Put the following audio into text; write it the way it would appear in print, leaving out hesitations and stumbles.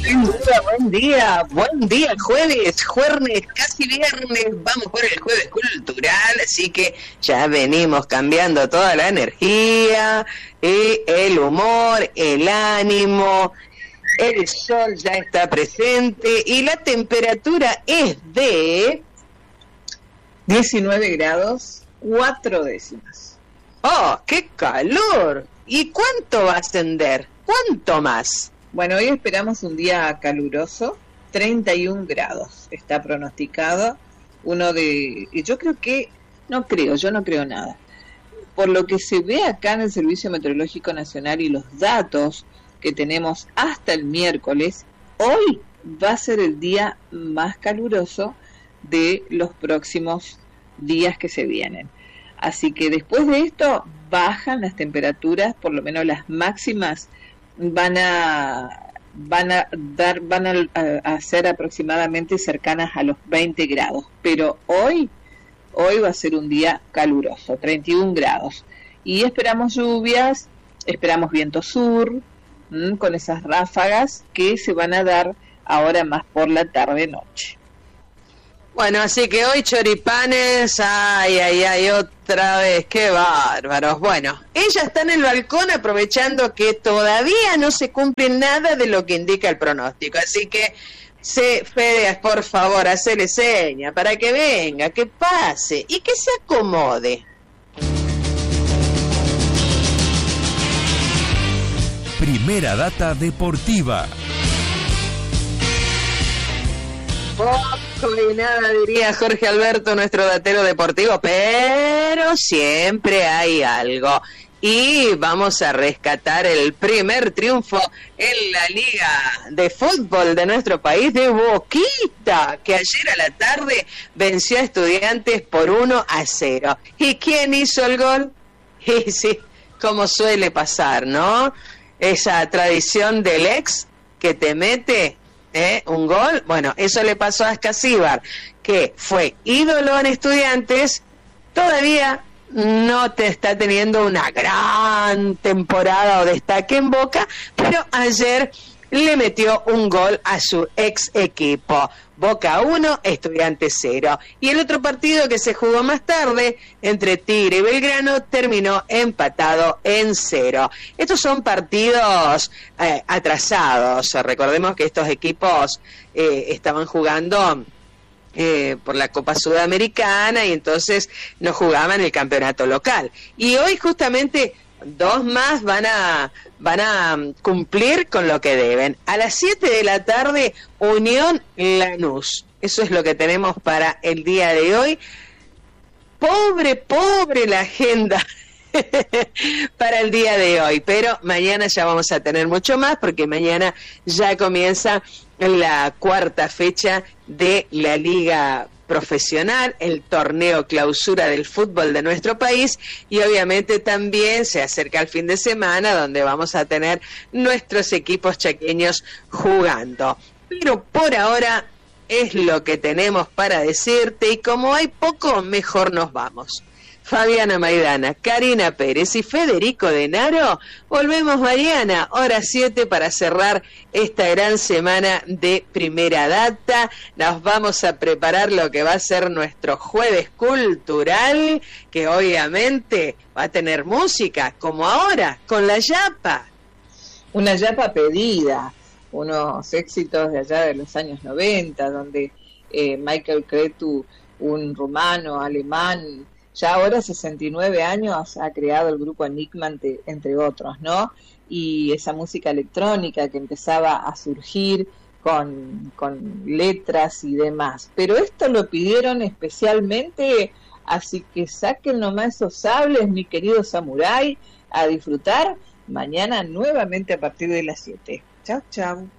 buen día, jueves, casi viernes, vamos por el jueves cultural, así que ya venimos cambiando toda la energía, el humor, el ánimo, el sol ya está presente y la temperatura es de 19 grados, 4 décimas. ¡Oh, qué calor! ¿Y cuánto va a ascender? ¿Cuánto más? Bueno, hoy esperamos un día caluroso, 31 grados está pronosticado. Yo no creo nada. Por lo que se ve acá en el Servicio Meteorológico Nacional y los datos que tenemos hasta el miércoles, hoy va a ser el día más caluroso de los próximos días que se vienen. Así que después de esto bajan las temperaturas, por lo menos las máximas van a ser aproximadamente cercanas a los 20 grados, pero hoy va a ser un día caluroso, 31 grados, y esperamos lluvias, esperamos viento sur, con esas ráfagas que se van a dar ahora más por la tarde-noche. Bueno, así que hoy choripanes, ay, otra vez, qué bárbaros. Bueno, ella está en el balcón aprovechando que todavía no se cumple nada de lo que indica el pronóstico. Así que, Fede, por favor, hacele seña para que venga, que pase y que se acomode. Primera data deportiva. Poco y nada, diría Jorge Alberto, nuestro datero deportivo, pero siempre hay algo. Y vamos a rescatar el primer triunfo en la Liga de Fútbol de nuestro país de Boquita, que ayer a la tarde venció a Estudiantes por 1-0. ¿Y quién hizo el gol? Y sí, como suele pasar, ¿no? Esa tradición del ex que te mete un gol. Bueno, eso le pasó a Escasíbar, que fue ídolo en Estudiantes, todavía no te está teniendo una gran temporada o destaque en Boca, pero ayer le metió un gol a su ex equipo. Boca 1, Estudiantes 0. Y el otro partido que se jugó más tarde, entre Tigre y Belgrano, terminó empatado en 0. Estos son partidos atrasados. Recordemos que estos equipos estaban jugando por la Copa Sudamericana y entonces no jugaban el campeonato local. Y hoy justamente dos más van a cumplir con lo que deben. A las 7 de la tarde, Unión Lanús. Eso es lo que tenemos para el día de hoy. Pobre la agenda para el día de hoy, pero mañana ya vamos a tener mucho más, porque mañana ya comienza la cuarta fecha de la Liga Profesional, el torneo clausura del fútbol de nuestro país, y obviamente también se acerca el fin de semana donde vamos a tener nuestros equipos chaqueños jugando. Pero por ahora es lo que tenemos para decirte, y como hay poco, mejor nos vamos. Fabiana Maidana, Karina Pérez y Federico Denaro, volvemos mañana, hora 7, para cerrar esta gran semana de Primera Data. Nos vamos a preparar lo que va a ser nuestro jueves cultural, que obviamente va a tener música, como ahora, con la Yapa. Una Yapa pedida, unos éxitos de allá de los años 90, donde Michael Cretu, un rumano, alemán, ya ahora 69 años, ha creado el grupo Enigma, entre otros, ¿no? Y esa música electrónica que empezaba a surgir con letras y demás. Pero esto lo pidieron especialmente, así que saquen nomás esos sables, mi querido samurái, a disfrutar mañana nuevamente a partir de las 7. Chau, chau.